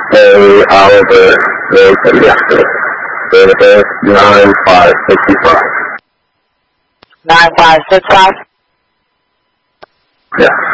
A. Oliver Nathan, yes, sir. Date 9565. 9565? Yes.